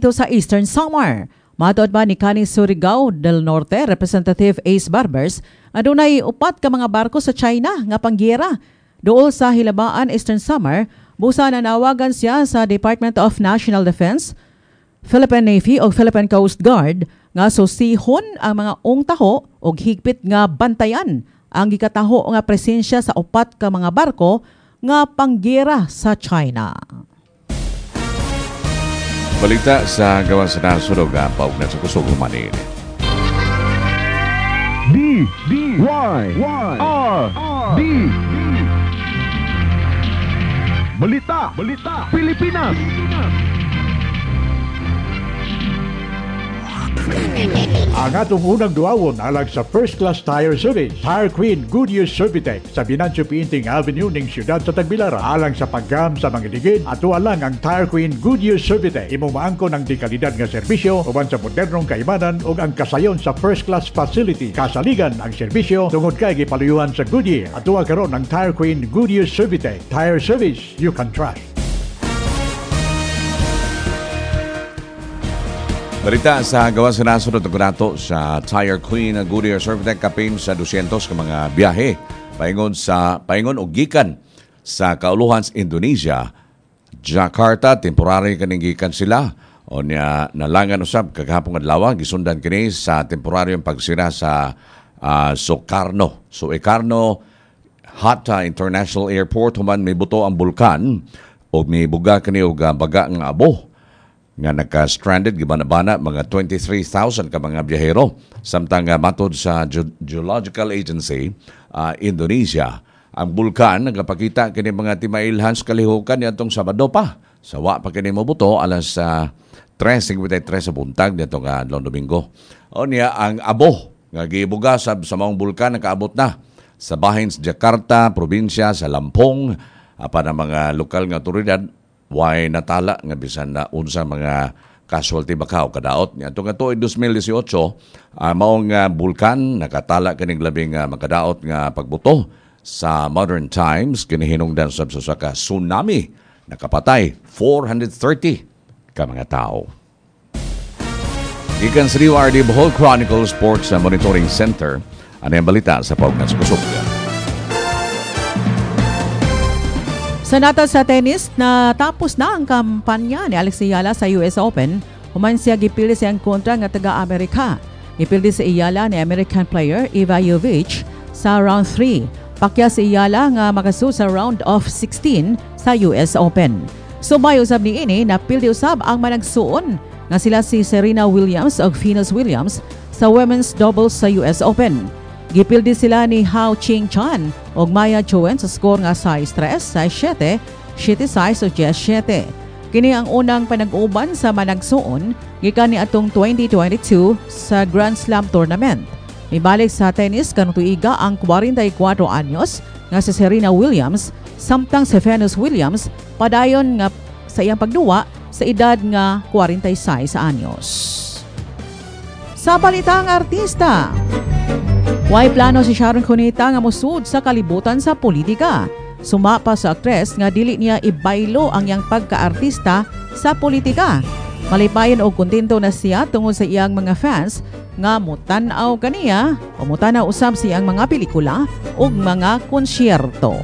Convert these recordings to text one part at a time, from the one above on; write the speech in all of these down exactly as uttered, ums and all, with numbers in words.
dito sa Eastern Samar. Matod ba ni Kani Surigao del Norte, Representative Ace Barbers, adunay upat ka mga barko sa China nga panggiyera. Dool sa Hilabaan, Eastern Samar, busa nanawagan siya sa Department of National Defense, Philippine Navy o Philippine Coast Guard nga susihon ang mga ongtaho o higpit nga bantayan ang gikataho nga presensya sa upat ka mga barko nga panggiyera sa China. Balita sa gawa sa nasunod nga paug na sa kusog humanin. D D Y R D Balita Balita Pilipinas. Ang atong unang duawon alag sa First Class Tire Service, Tire Queen Goodyear Servitec sa Binancio Pinting Avenue ning siyudad sa Tagbilaran. Alang sa paggam sa mga ligid, ato alang ang Tire Queen Goodyear Servitec. Imo maangkon ang dekalidad nga serbisyo uban sa modernong kaibanan ug ang kasayon sa First Class Facility. Kasaligan ang serbisyo tungod kay gipaluyuhan sa Goodyear. Ato karon ang Tire Queen Goodyear Servitec. Tire service you can trust. Balita sa gawa sa nasunod na nato sa Tire Queen Goodyear Servitec kapin sa dosyentos ka mga biyahe paingon sa paingon og gikan sa kauluhan sa Indonesia, Jakarta. Temporary kaning gikan sila o niya nalangan usab kagahapon adlaw gisundan kini sa temporaryong pagsira sa uh, Sukarno. So Sukarno Hatta International Airport human may buto ang bulkan o may buga kini og baga nga abo nga naka-stranded gibanabana mga twenty-three thousand ka mga biyahero. Samtang uh, matod sa Ge- Geological Agency uh, Indonesia, ang bulkan nagapakita kini mga timailhan sa kalihukan nitong Sabado pa. Sawa pa kini mabuto alas uh, tres fifty-three sa buntag nitong uh, Domingo. O niya ang abo nga gibugasab sa maong bulkan nakaabot na sa bahin sa Jakarta, probinsya sa Lampong, apan ang mga lokal nga otoridad way natala nga bisan na unsa mga casualty bakaw kadaot niya. Itong tuig twenty eighteen, uh, maong uh, bulkan nakatala kining labing uh, makadaot nga pagbuto sa Modern Times kinihinungdan sa sa ka tsunami nakapatay four hundred thirty ka mga tao. Gikan sa R D Bohol Chronicle Sports Monitoring Center, ano yung balita sa paugnat sa kusog. Sa nata sa tennis, natapos na ang kampanya ni Alex Ayala sa U S Open. Human siya gipili siyang kontra nga taga-Amerika. Gipili sa Ayala ni American player Iva Jovic sa round three. Pakya si Ayala nga makasu sa round of sixteen sa U S Open. Sumayo usab ni ini na pildi usab ang managsuon nga sila si Serena Williams ug Venus Williams sa women's doubles sa U S Open. Gipildi sila ni Hao Ching-chan ug Maya Chuen sa score nga size three, size seven, seven size ug ten seven. Kini ang unang panag-uban sa managsuon gikan ni atong twenty twenty-two sa Grand Slam tournament. Mibalik sa tennis kanang tuiga ang forty-four anyos nga si Serena Williams samtang si Venus Williams padayon nga sa iyang pagduwa sa edad nga forty-six anyos. Sa balitang artista, way plano si Sharon Cuneta nga musud sa kalibutan sa politika. Sumapa sa aktres nga dili niya ibaylo ang iyang pagka-artista sa politika. Malipayon og kontento na siya tungod sa iyang mga fans nga mutan-aw kaniya o mutanaw usab siyang mga pelikula ug mga konsyerto.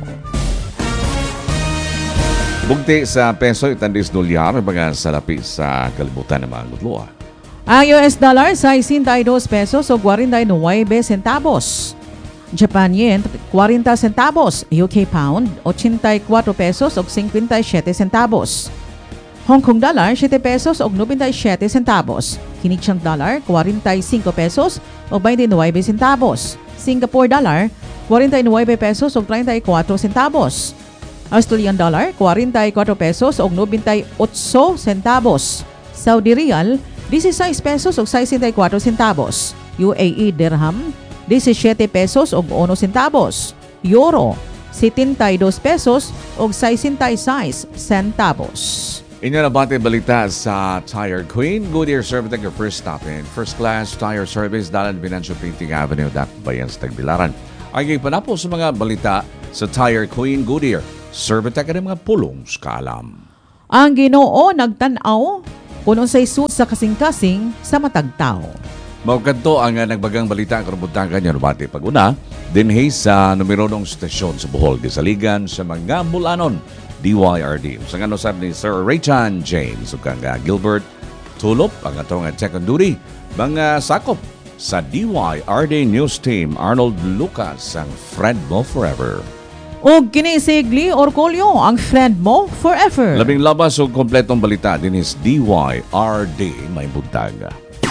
Bugti sa peso itandis dolyar mga salapi sa kalibutan ng mga gudloa. Ang U S dollar sa sixty-two pesos o forty-nine centavos. Japan yen forty centavos. U K pound eighty-four pesos o fifty-seven centavos. Hong Kong dollar seven pesos o ninety-seven centavos. Canadian dollar forty-five pesos o twenty-nine centavos. Singapore dollar forty-nine pesos o thirty-four centavos. Australian dollar forty-four pesos o ninety-eight centavos. Saudi Riyal sixteen pesos o sixty-four centavos. U A E dirham seventeen pesos o one centavos. Euro seventy-two pesos o sixty-six centavos. Inyo na bate balita sa Tire Queen Goodyear Servitec, your first stop in First Class Tire Service, Dalan Binancio Pinting Avenue, Dakbayan sa Tagbilaran. Ang ipanapo sa mga balita sa Tire Queen Goodyear Servitec at mga pulong sa kaalam. Ang Ginoo nagtanaw kung unsay su sa kasing-kasing sa matag tao. Maukanto ang uh, nagbagang balita ang karubuntakan niya nubati pag-una, dinhi sa numero ng stasyon sa Bohol, gisaligan sa mga Bulanon, D Y R D. Sa nga sab ni Sir Raychan James, ug kang uh, Gilbert Tulop, ang atong uh, second duty, mga sakop sa D Y R D News Team, Arnold Lucas, ang friend mo forever. O kinisigli Orcolio, ang friend mo forever. Labing labas o kompletong balita din is D Y R D may buntaga.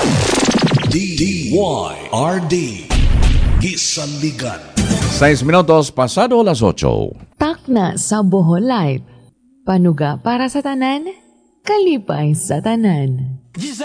D Y R D Gisaligan. Seis minutos pasado alas otso. Takna sa Bohol Live. Panuga para sa tanan, kalipay sa tanan.